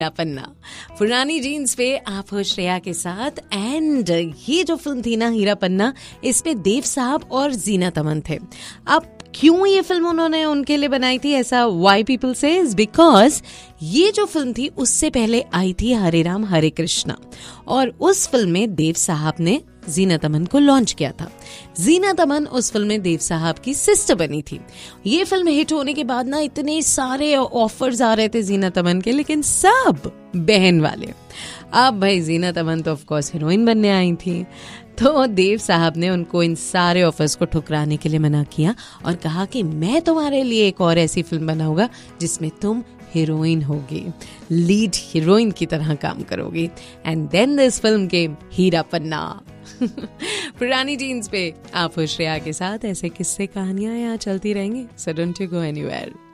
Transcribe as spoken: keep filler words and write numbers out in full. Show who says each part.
Speaker 1: पन्ना पुरानी जीन्स पे आप हो श्रेया के साथ। एंड ये जो फिल्म थी ना हीरा पन्ना, इसमें देव साहब और जीनत अमन थे। अब क्यों ये फिल्म उन्होंने उनके लिए बनाई थी, ऐसा वाई पीपल सेज, बिकॉज ये जो फिल्म थी उससे पहले आई थी हरे राम हरे कृष्णा, और उस फिल्म में देव साहब ने जीनत अमन को लॉन्च किया था। जीनत अमन उस फिल्म में देव साहब की सिस्टर बनी थी। ये फिल्म हिट होने के बाद ना इतने सारे ऑफर्स आ रहे थे जीनत अमन के, लेकिन सब बहन वाले। अब भाई जीनत अमन तो ऑफ कोर्स हीरोइन बनने आई थी, तो देव साहब ने उनको इन सारे ऑफर्स को ठुकराने के लिए मना किया और कहा कि मैं तुम्हारे लिए एक और ऐसी फिल्म बनाऊंगा जिसमें तुम हीरोइन होगी, लीड हीरोइन की तरह काम करोगी। एंड देन दिस फिल्म केम हीरा पन्ना। पुरानी जीन्स पे आप हो श्रेया के साथ। ऐसे किस्से कहानियां यहाँ चलती रहेंगी, so don't you go anywhere.